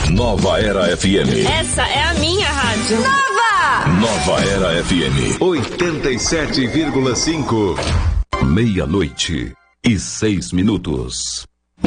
Nova Era FM. Essa é a minha rádio. Nova Era FM 87,5. 00:06.